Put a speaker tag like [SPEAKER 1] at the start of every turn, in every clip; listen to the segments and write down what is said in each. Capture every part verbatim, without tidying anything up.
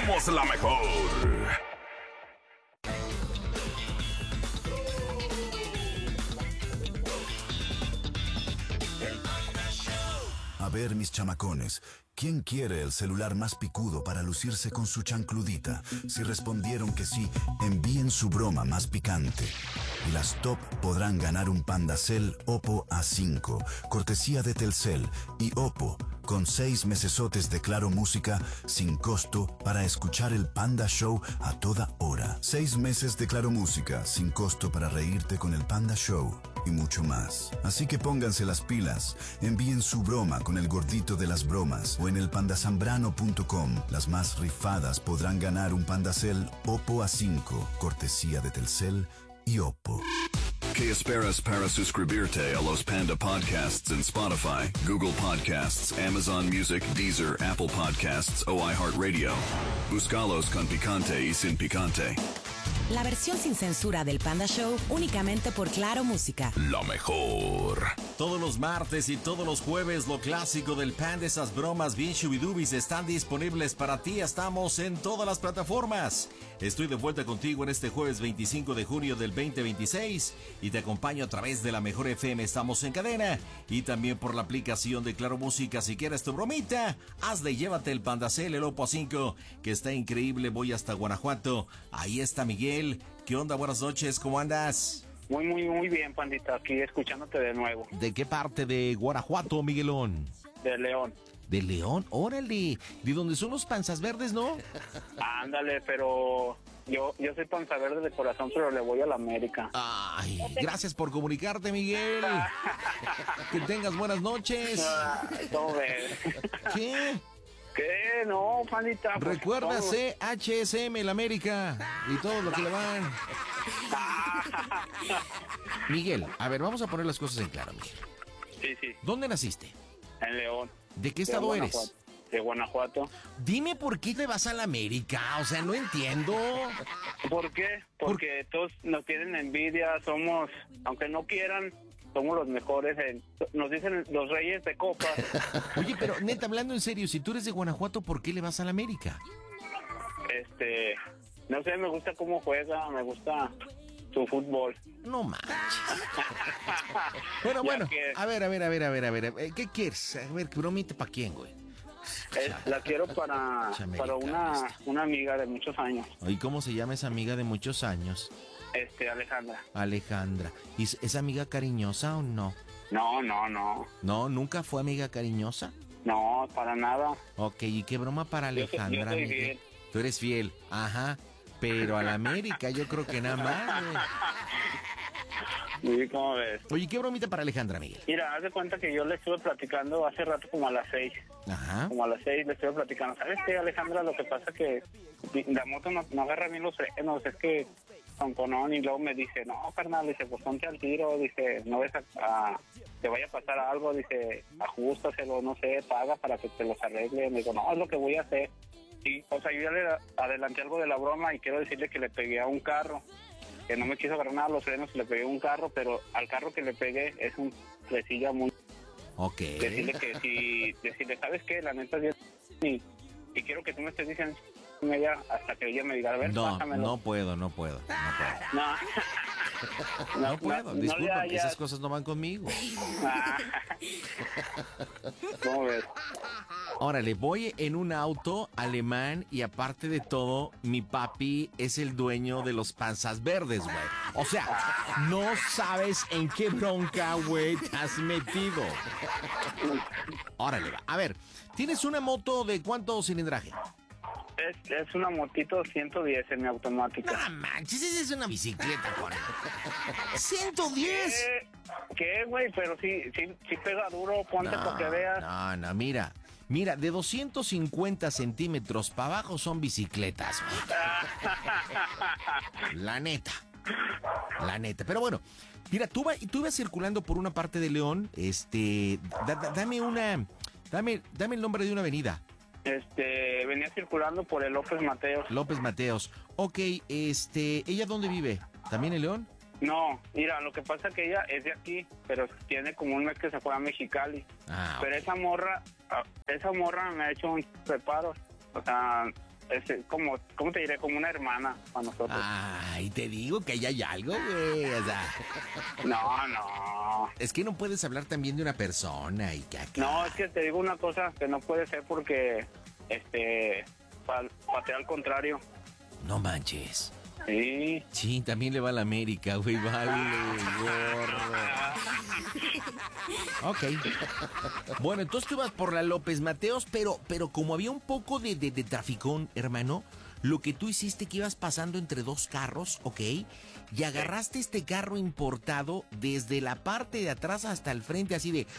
[SPEAKER 1] somos la mejor.
[SPEAKER 2] A ver, mis chamacones, ¿quién quiere el celular más picudo para lucirse con su chancludita? Si respondieron que sí, envíen su broma más picante. Y las top podrán ganar un Pandacel Oppo A cinco, cortesía de Telcel y Oppo, con seis mesesotes de Claro Música sin costo para escuchar el Panda Show a toda hora. Seis meses de Claro Música sin costo para reírte con el Panda Show y mucho más. Así que pónganse las pilas, envíen su broma con el gordito de las bromas o en el pandasambrano punto com. Las más rifadas podrán ganar un Pandacel Oppo A cinco, cortesía de Telcel y Oppo.
[SPEAKER 3] ¿Qué esperas para suscribirte a los Panda Podcasts en Spotify, Google Podcasts, Amazon Music, Deezer, Apple Podcasts o iHeartRadio? Búscalos con picante y sin picante.
[SPEAKER 4] La versión sin censura del Panda Show únicamente por Claro Música.
[SPEAKER 1] La mejor.
[SPEAKER 5] Todos los martes y todos los jueves lo clásico del Panda, esas bromas bien shubidubis están disponibles para ti. Estamos en todas las plataformas. Estoy de vuelta contigo en este jueves veinticinco de junio del veinte veintiséis y te acompaño a través de la Mejor F M. Estamos en cadena y también por la aplicación de Claro Música. Si quieres tu bromita, hazle, llévate el Pandacel, el Oppo A cinco, que está increíble. Voy hasta Guanajuato. Ahí está Miguel. ¿Qué onda? Buenas noches, ¿cómo andas?
[SPEAKER 6] Muy, muy, muy bien, Pandita, aquí escuchándote de nuevo.
[SPEAKER 5] ¿De qué parte de Guanajuato, Miguelón?
[SPEAKER 6] De León.
[SPEAKER 5] ¿De León? Órale, de donde son los panzas verdes, ¿no?
[SPEAKER 6] Ándale, pero yo yo soy panza verde de corazón, pero le voy a la América.
[SPEAKER 5] Ay, gracias por comunicarte, Miguel. Que tengas buenas noches.
[SPEAKER 6] ¿Cómo ves?
[SPEAKER 5] ¿Qué?
[SPEAKER 6] ¿Qué? No, Pandita. Pues,
[SPEAKER 5] recuerda
[SPEAKER 6] todo.
[SPEAKER 5] C H S M, el América, y todo lo que le van. Miguel, a ver, vamos a poner las cosas en claro, Miguel.
[SPEAKER 6] Sí, sí.
[SPEAKER 5] ¿Dónde naciste?
[SPEAKER 6] En León.
[SPEAKER 5] ¿De qué estado
[SPEAKER 6] de
[SPEAKER 5] eres?
[SPEAKER 6] De Guanajuato.
[SPEAKER 5] Dime por qué le vas a la América, o sea, no entiendo.
[SPEAKER 6] ¿Por qué? Porque ¿Por? todos nos tienen envidia, somos, aunque no quieran, somos los mejores, en, nos dicen los reyes de copas.
[SPEAKER 5] Oye, pero neta, hablando en serio, si tú eres de Guanajuato, ¿por qué le vas a la América?
[SPEAKER 6] Este, no sé, me gusta cómo juega, me gusta su fútbol.
[SPEAKER 5] No manches. Bueno, bueno, a ver, a ver, a ver, a ver, a ver, ¿qué quieres? A ver, ¿qué bromita para quién, güey?
[SPEAKER 6] Eh, la quiero para, para una, una amiga de muchos años.
[SPEAKER 5] ¿Y cómo se llama esa amiga de muchos años?
[SPEAKER 6] Este, Alejandra.
[SPEAKER 5] Alejandra. ¿Y es amiga cariñosa o no?
[SPEAKER 6] No, no, no.
[SPEAKER 5] ¿No? ¿Nunca fue amiga cariñosa?
[SPEAKER 6] No, para nada.
[SPEAKER 5] Ok, ¿y qué broma para Alejandra?
[SPEAKER 6] Yo, yo soy fiel.
[SPEAKER 5] Tú eres fiel, ajá. Pero a la América yo creo que nada más, güey.
[SPEAKER 6] Sí, ¿cómo ves?
[SPEAKER 5] Oye, ¿qué bromita para Alejandra, Miguel?
[SPEAKER 6] Mira, haz de cuenta que yo le estuve platicando hace rato como a las seis.
[SPEAKER 5] Ajá.
[SPEAKER 6] Como a las seis le estuve platicando. ¿Sabes qué, Alejandra? Lo que pasa que la moto no, no agarra bien los frenos. Es que con conón, y luego me dice, no, carnal, dice, pues ponte al tiro. Dice, no ves a, a te vaya a pasar algo. Dice, ajustaselo, no sé, paga para que te los arregle. Me digo, no, es lo que voy a hacer. Sí, o sea, yo ya le adelanté algo de la broma y quiero decirle que le pegué a un carro. Que no me quiso agarrar nada los frenos, le pegué un carro, pero al carro que le pegué es un tresillo muy...
[SPEAKER 5] Ok.
[SPEAKER 6] Decirle que si, decirle, ¿sabes qué? La neta es y, y quiero que tú me estés diciendo ella hasta que ella me diga, a ver,
[SPEAKER 5] no,
[SPEAKER 6] pásamelo.
[SPEAKER 5] No puedo, no puedo, no puedo.
[SPEAKER 6] No,
[SPEAKER 5] no, no puedo,
[SPEAKER 6] no,
[SPEAKER 5] disculpa,
[SPEAKER 6] no, ya, ya.
[SPEAKER 5] esas cosas no van conmigo.
[SPEAKER 6] Ah. ¿Cómo ves?
[SPEAKER 5] Órale, voy en un auto alemán y aparte de todo, mi papi es el dueño de los panzas verdes, güey. O sea, no sabes en qué bronca, güey, te has metido. Órale, va. A ver, ¿tienes una moto de cuánto cilindraje?
[SPEAKER 6] Es, es una motito ciento diez semiautomática.
[SPEAKER 5] No manches, esa es una bicicleta, por ¿ciento diez?
[SPEAKER 6] ¿Qué, ¿Qué, güey? Pero sí, sí, sí pega duro, ponte
[SPEAKER 5] no,
[SPEAKER 6] porque veas.
[SPEAKER 5] No, no, mira. Mira, de doscientos cincuenta centímetros para abajo son bicicletas, güey. La neta. La neta. Pero bueno, mira, tú, va, tú ibas circulando por una parte de León. Este, da, da, dame una, dame, dame el nombre de una avenida.
[SPEAKER 6] Este, venía circulando por el López Mateos.
[SPEAKER 5] López Mateos. Ok, este, ¿ella dónde vive? ¿También en León?
[SPEAKER 6] No, mira, lo que pasa es que ella es de aquí, pero tiene como un mes que se fue a Mexicali.
[SPEAKER 5] Ah,
[SPEAKER 6] pero
[SPEAKER 5] okay.
[SPEAKER 6] esa morra, esa morra me ha hecho un reparo. O sea, es como, ¿cómo te diré? Como una hermana para nosotros.
[SPEAKER 5] Ay, te digo que ahí hay algo, güey. O sea,
[SPEAKER 6] No, no.
[SPEAKER 5] es que no puedes hablar también de una persona y que acá.
[SPEAKER 6] No, es que te digo una cosa que no puede ser porque, este, pa- patea al contrario.
[SPEAKER 5] No manches.
[SPEAKER 6] Sí.
[SPEAKER 5] Sí, también le va a la América, güey. Vale, gorro. Ok. Bueno, entonces tú ibas por la López Mateos, pero, pero como había un poco de, de, de traficón, hermano, lo que tú hiciste que ibas pasando entre dos carros, ¿ok? Y agarraste este carro importado desde la parte de atrás hasta el frente, así de...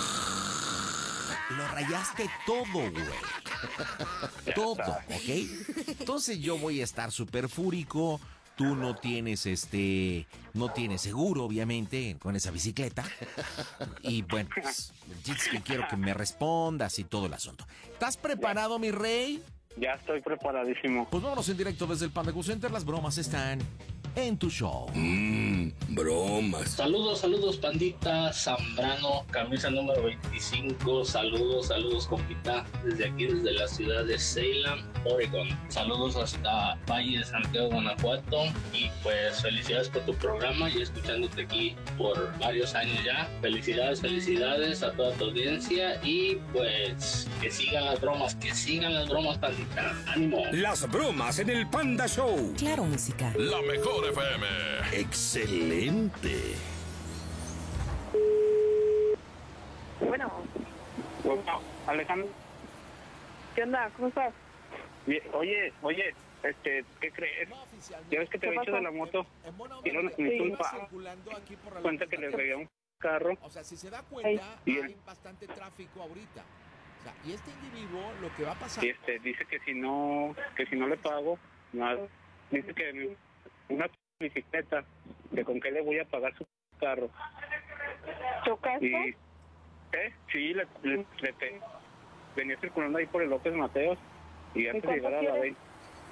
[SPEAKER 5] Lo rayaste todo, güey. Todo, ¿ok? Entonces yo voy a estar súper fúrico. Tú no tienes, este... No tienes seguro, obviamente, con esa bicicleta. Y bueno, pues, el chiste es que quiero que me respondas y todo el asunto. ¿Estás preparado, mi rey?
[SPEAKER 6] Ya estoy preparadísimo.
[SPEAKER 5] Pues vámonos en directo desde el Panda Cool Center. Las bromas están en tu show.
[SPEAKER 1] Mmm, bromas.
[SPEAKER 7] Saludos, saludos, pandita Zambrano, camisa número veinticinco. Saludos, saludos, compita, desde aquí, desde la ciudad de Salem, Oregon. Saludos hasta Valle de Santiago, Guanajuato. Y pues felicidades por tu programa y escuchándote aquí por varios años ya. Felicidades, felicidades a toda tu audiencia. Y pues que sigan las bromas, que sigan las bromas, pandita. ¡Ánimo!
[SPEAKER 1] Las bromas en el Panda Show.
[SPEAKER 4] Claro, música.
[SPEAKER 1] La mejor F M. Excelente.
[SPEAKER 8] Bueno,
[SPEAKER 6] Bueno, Alejandro,
[SPEAKER 8] ¿qué onda? ¿Cómo estás?
[SPEAKER 6] bien, oye, oye, este, ¿qué crees? Ya ves que te
[SPEAKER 8] ¿Qué
[SPEAKER 6] había hecho
[SPEAKER 8] pasó?
[SPEAKER 6] de la moto. Quiero necesito un pa- cuenta que le regué un carro.
[SPEAKER 5] O sea, si se da
[SPEAKER 8] Ey.
[SPEAKER 5] cuenta,
[SPEAKER 6] Y
[SPEAKER 5] hay
[SPEAKER 6] el-
[SPEAKER 5] bastante tráfico ahorita. O sea, y este individuo lo que va a pasar...
[SPEAKER 6] Y este, dice que si no, que si no le pago, nada. Dice que mi- una bicicleta, que con qué le voy a pagar su carro.
[SPEAKER 8] ¿Chocaste?
[SPEAKER 6] Y, ¿eh? Sí, le, le, le pe- venía circulando ahí por el López Mateos y antes de
[SPEAKER 8] cuánto
[SPEAKER 6] llegar a la
[SPEAKER 8] quieres?
[SPEAKER 6] veinte.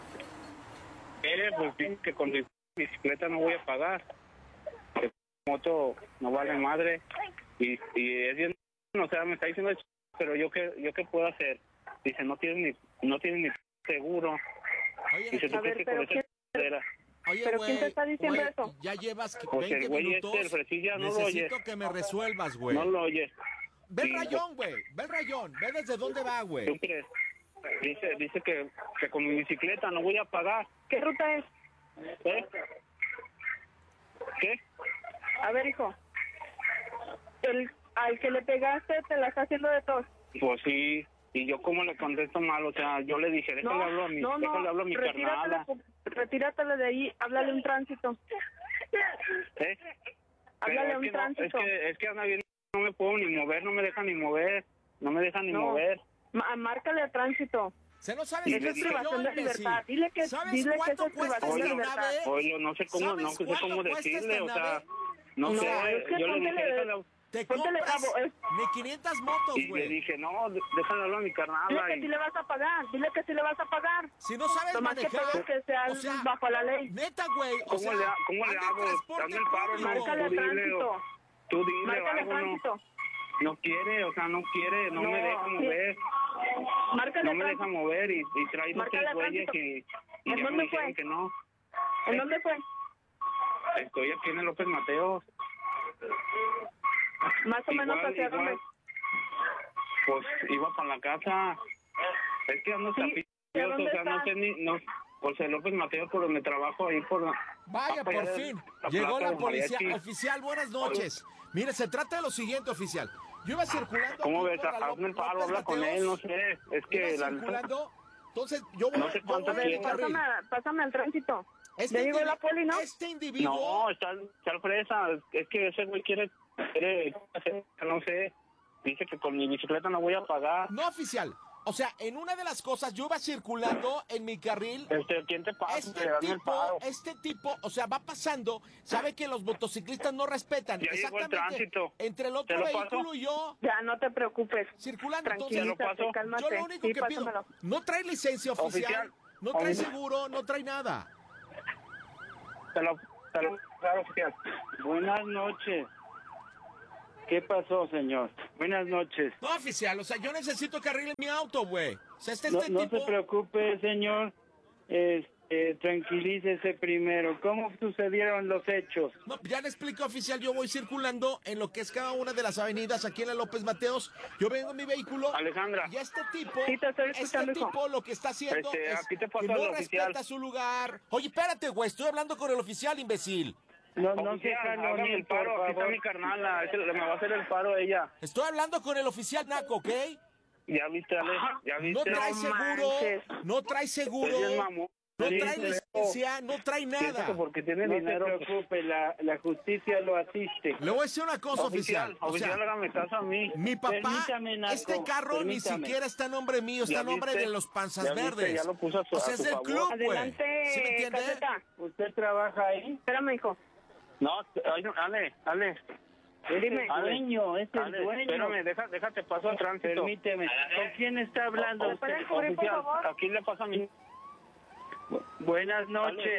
[SPEAKER 6] Eh, pues dice que con mi bicicleta no voy a pagar. Que la moto no vale madre. Y, y es bien, o sea, me está diciendo, pero yo qué, yo qué puedo hacer. Dice, no tienes ni, no tienes ni seguro.
[SPEAKER 5] Oye,
[SPEAKER 6] Dice,
[SPEAKER 8] A
[SPEAKER 6] ¿tú
[SPEAKER 8] ver,
[SPEAKER 6] crees que
[SPEAKER 8] pero
[SPEAKER 6] con esa chingadera?
[SPEAKER 5] oye,
[SPEAKER 8] ¿pero
[SPEAKER 5] güey,
[SPEAKER 8] quién te está diciendo
[SPEAKER 5] güey,
[SPEAKER 8] eso?
[SPEAKER 5] Ya llevas
[SPEAKER 6] Pues el
[SPEAKER 5] veinte
[SPEAKER 6] güey
[SPEAKER 5] minutos.
[SPEAKER 6] este, el fresilla, no lo
[SPEAKER 5] Necesito
[SPEAKER 6] oyes.
[SPEAKER 5] que me resuelvas, güey.
[SPEAKER 6] No lo oyes.
[SPEAKER 5] Ve el
[SPEAKER 6] Sí,
[SPEAKER 5] rayón, güey. Ve el rayón. Ve desde dónde va,
[SPEAKER 6] ¿Tú
[SPEAKER 5] güey.
[SPEAKER 6] crees? Dice, dice que, que con mi bicicleta no voy a pagar.
[SPEAKER 8] ¿Qué ruta es?
[SPEAKER 6] ¿Eh? ¿Qué?
[SPEAKER 8] A ver, hijo. El, al que le pegaste te la está haciendo de tos.
[SPEAKER 6] Pues sí. Y yo como le contesto mal, o sea, yo le dije, déjale
[SPEAKER 8] No,
[SPEAKER 6] hablar a mi,
[SPEAKER 8] no,
[SPEAKER 6] déjale
[SPEAKER 8] no,
[SPEAKER 6] hablar a mi
[SPEAKER 8] retíratele,
[SPEAKER 6] carnala.
[SPEAKER 8] retíratele de ahí, háblale un tránsito.
[SPEAKER 6] ¿Eh?
[SPEAKER 8] Háblale
[SPEAKER 6] Pero
[SPEAKER 8] a un
[SPEAKER 6] es que no, es
[SPEAKER 8] tránsito.
[SPEAKER 6] que, es que anda bien, no me puedo ni mover, no me deja ni mover, no me deja ni
[SPEAKER 8] No.
[SPEAKER 6] mover.
[SPEAKER 8] Ma- márcale a tránsito.
[SPEAKER 5] Se no sabes
[SPEAKER 6] Y
[SPEAKER 8] Eso
[SPEAKER 6] le
[SPEAKER 8] es
[SPEAKER 6] dije,
[SPEAKER 8] privación de
[SPEAKER 5] Messi.
[SPEAKER 8] libertad. Dile que,
[SPEAKER 5] ¿Sabes
[SPEAKER 8] dile que
[SPEAKER 5] cuánto
[SPEAKER 8] eso es
[SPEAKER 5] cuesta
[SPEAKER 8] privación de
[SPEAKER 6] esta
[SPEAKER 8] libertad.
[SPEAKER 5] nave?
[SPEAKER 6] Oye, no sé cómo, no
[SPEAKER 5] ¿Sabes
[SPEAKER 6] sé
[SPEAKER 5] cuánto
[SPEAKER 6] cómo
[SPEAKER 5] cuesta
[SPEAKER 6] decirle,
[SPEAKER 5] esta
[SPEAKER 6] o sea,
[SPEAKER 5] nave?
[SPEAKER 6] no,
[SPEAKER 8] No,
[SPEAKER 6] sé,
[SPEAKER 8] es que
[SPEAKER 6] yo le dije,
[SPEAKER 8] póntele-
[SPEAKER 6] déjale,
[SPEAKER 5] Te
[SPEAKER 8] Póntele
[SPEAKER 5] compras
[SPEAKER 8] cabo, es-
[SPEAKER 5] ni quinientas motos,
[SPEAKER 6] y le
[SPEAKER 5] güey.
[SPEAKER 6] dije, no, de- déjale hablar a mi
[SPEAKER 8] Dile
[SPEAKER 6] carnala.
[SPEAKER 8] que
[SPEAKER 6] Y,
[SPEAKER 8] sí le vas a pagar. Dile que sí le vas a pagar.
[SPEAKER 5] Si no sabes
[SPEAKER 8] Nomás que
[SPEAKER 5] manejar,
[SPEAKER 8] tengas que ser
[SPEAKER 5] o sea,
[SPEAKER 8] bajo la ley.
[SPEAKER 5] neta, güey, o
[SPEAKER 6] ¿Cómo
[SPEAKER 5] sea,
[SPEAKER 6] le ha- cómo le
[SPEAKER 5] anda en
[SPEAKER 6] hago?
[SPEAKER 5] transporte
[SPEAKER 6] Dame el paro,
[SPEAKER 5] público.
[SPEAKER 6] no,
[SPEAKER 8] Márcale a
[SPEAKER 6] tú dile,
[SPEAKER 8] tránsito.
[SPEAKER 6] o- tú dile,
[SPEAKER 8] Márcale a
[SPEAKER 6] algo, no,
[SPEAKER 8] tránsito.
[SPEAKER 6] no quiere, o sea, no quiere, no,
[SPEAKER 8] No,
[SPEAKER 6] me deja
[SPEAKER 8] sí.
[SPEAKER 6] mover,
[SPEAKER 8] Márcale
[SPEAKER 6] no
[SPEAKER 8] a
[SPEAKER 6] me deja
[SPEAKER 8] tránsito.
[SPEAKER 6] mover y, y trae dos
[SPEAKER 8] Márcale
[SPEAKER 6] tres
[SPEAKER 8] a
[SPEAKER 6] güeyes
[SPEAKER 8] tránsito.
[SPEAKER 6] y, y
[SPEAKER 8] ¿En
[SPEAKER 6] ya
[SPEAKER 8] dónde
[SPEAKER 6] me dijeron
[SPEAKER 8] fue?
[SPEAKER 6] que no.
[SPEAKER 8] ¿En dónde fue?
[SPEAKER 6] Estoy aquí en el López Mateos.
[SPEAKER 8] Más o menos
[SPEAKER 6] Igual,
[SPEAKER 8] hacia
[SPEAKER 6] igual.
[SPEAKER 8] dónde.
[SPEAKER 6] Pues iba para la casa. Es que ando
[SPEAKER 8] Sí,
[SPEAKER 6] tapilloso,
[SPEAKER 8] ¿de dónde
[SPEAKER 6] o sea, no
[SPEAKER 8] está?
[SPEAKER 6] sé ni, no, pues el López Mateos por donde trabajo ahí por la...
[SPEAKER 5] Vaya,
[SPEAKER 6] para
[SPEAKER 5] por
[SPEAKER 6] allá de
[SPEAKER 5] fin.
[SPEAKER 6] la
[SPEAKER 5] Llegó
[SPEAKER 6] plaza
[SPEAKER 5] la
[SPEAKER 6] del
[SPEAKER 5] policía.
[SPEAKER 6] mariachi.
[SPEAKER 5] Oficial, buenas noches. Mire, se trata de lo siguiente, oficial. Yo iba circulando.
[SPEAKER 6] ¿Cómo
[SPEAKER 5] aquí
[SPEAKER 6] ves?
[SPEAKER 5] por la
[SPEAKER 6] Hazme el
[SPEAKER 5] López
[SPEAKER 6] paro, habla con
[SPEAKER 5] Mateos.
[SPEAKER 6] él, no sé. Es que
[SPEAKER 5] Iba
[SPEAKER 6] la...
[SPEAKER 5] circulando. Entonces, yo voy,
[SPEAKER 6] No sé
[SPEAKER 5] yo
[SPEAKER 6] cuánto
[SPEAKER 5] voy en mi
[SPEAKER 6] tiene.
[SPEAKER 5] carril.
[SPEAKER 8] Pásame, pásame al tránsito.
[SPEAKER 5] Este
[SPEAKER 8] Ya llegó
[SPEAKER 5] individuo-
[SPEAKER 8] la poli, ¿no?
[SPEAKER 5] Este individuo.
[SPEAKER 6] No, está, está al fresa. Es que ese güey quiere, quiere hacer, no sé. Dice que con mi bicicleta no voy a pagar.
[SPEAKER 5] No, oficial. O sea, en una de las cosas, yo iba circulando en mi carril.
[SPEAKER 6] Este, ¿quién te pasa?
[SPEAKER 5] Este
[SPEAKER 6] Dame el
[SPEAKER 5] tipo,
[SPEAKER 6] paro.
[SPEAKER 5] este tipo, o sea, va pasando, sabe que los motociclistas no respetan.
[SPEAKER 6] Ya llegó el
[SPEAKER 5] Exactamente.
[SPEAKER 6] tránsito.
[SPEAKER 5] Entre el
[SPEAKER 6] ¿Te
[SPEAKER 5] otro
[SPEAKER 6] lo
[SPEAKER 5] vehículo
[SPEAKER 6] paso?
[SPEAKER 5] y yo,
[SPEAKER 8] Ya, no te preocupes.
[SPEAKER 5] circulando.
[SPEAKER 8] Tranquilízate,
[SPEAKER 6] ¿Te lo paso?
[SPEAKER 8] cálmate.
[SPEAKER 5] Yo lo único
[SPEAKER 8] Sí,
[SPEAKER 5] que pido,
[SPEAKER 8] pásamelo.
[SPEAKER 5] no trae licencia oficial,
[SPEAKER 6] Oficial.
[SPEAKER 5] no trae
[SPEAKER 6] Oficial.
[SPEAKER 5] seguro, no trae nada.
[SPEAKER 6] Te lo, te lo, claro, oficial.
[SPEAKER 9] Buenas noches. ¿Qué pasó, señor? Buenas noches.
[SPEAKER 5] No, oficial, o sea, yo necesito que arregle mi auto, güey.
[SPEAKER 10] O sea, este,
[SPEAKER 9] No,
[SPEAKER 10] este
[SPEAKER 9] no
[SPEAKER 10] tipo...
[SPEAKER 9] se preocupe, señor. Este, tranquilícese primero. ¿Cómo sucedieron los hechos?
[SPEAKER 10] No, ya le explico, oficial, yo voy circulando en lo que es cada una de las avenidas aquí en la López Mateos. Yo vengo en mi vehículo.
[SPEAKER 6] Alejandra.
[SPEAKER 10] Y este tipo,
[SPEAKER 8] Sí, te estoy
[SPEAKER 10] este
[SPEAKER 8] escuchando, hijo.
[SPEAKER 10] tipo lo que está haciendo
[SPEAKER 6] Este,
[SPEAKER 10] es
[SPEAKER 6] aquí te
[SPEAKER 10] que
[SPEAKER 6] pasó
[SPEAKER 10] no
[SPEAKER 6] el oficial.
[SPEAKER 10] respeta su lugar. Oye, espérate, güey, estoy hablando con el oficial, imbécil.
[SPEAKER 9] No, no se
[SPEAKER 6] Oficial, hágame
[SPEAKER 9] jaloneen,
[SPEAKER 6] el paro,
[SPEAKER 9] por
[SPEAKER 6] aquí está
[SPEAKER 9] favor.
[SPEAKER 6] mi carnala, es el- me va a hacer el paro ella.
[SPEAKER 10] Estoy hablando con el oficial Naco, ¿ok?
[SPEAKER 6] Ya viste, Ale, ya viste.
[SPEAKER 10] No trae
[SPEAKER 8] No
[SPEAKER 10] seguro,
[SPEAKER 8] manches.
[SPEAKER 10] no trae seguro,
[SPEAKER 6] Pues bien, mamón.
[SPEAKER 10] no
[SPEAKER 6] Sí,
[SPEAKER 10] trae
[SPEAKER 6] sí,
[SPEAKER 10] licencia, no trae
[SPEAKER 6] Piensa que
[SPEAKER 10] nada.
[SPEAKER 6] porque tiene
[SPEAKER 9] No se
[SPEAKER 6] dinero. pues,
[SPEAKER 9] preocupe, la, la justicia lo asiste.
[SPEAKER 10] Le voy a decir una cosa,
[SPEAKER 6] Oficial,
[SPEAKER 10] oficial. O
[SPEAKER 6] oficial,
[SPEAKER 10] sea,
[SPEAKER 6] hágame caso a mí.
[SPEAKER 10] mi papá,
[SPEAKER 9] Permítame, Naco,
[SPEAKER 10] este carro ni
[SPEAKER 9] permítame.
[SPEAKER 10] siquiera está a nombre mío, está
[SPEAKER 6] ¿Ya
[SPEAKER 10] a nombre
[SPEAKER 6] viste?
[SPEAKER 10] de los panzas
[SPEAKER 6] ¿Ya viste?
[SPEAKER 10] verdes.
[SPEAKER 6] Ya lo puso a su-
[SPEAKER 10] O sea,
[SPEAKER 6] a
[SPEAKER 10] es
[SPEAKER 6] su
[SPEAKER 10] del
[SPEAKER 6] favor.
[SPEAKER 10] club, güey.
[SPEAKER 8] Adelante,
[SPEAKER 10] ¿Sí me entiende?
[SPEAKER 8] caseta.
[SPEAKER 9] ¿Usted trabaja ahí?
[SPEAKER 8] Espérame, hijo.
[SPEAKER 6] No, ay, no, Ale, Ale.
[SPEAKER 9] Es
[SPEAKER 8] Dime.
[SPEAKER 9] el dueño, es el
[SPEAKER 6] Ale,
[SPEAKER 9] dueño.
[SPEAKER 6] espérame, deja, déjate paso al tránsito.
[SPEAKER 9] Permíteme. ¿Con quién está hablando
[SPEAKER 6] O-
[SPEAKER 9] usted?
[SPEAKER 8] ¿Puede cubrir, por
[SPEAKER 6] Oficial,
[SPEAKER 8] favor?
[SPEAKER 6] aquí le pasa a mí.
[SPEAKER 9] Buenas noches.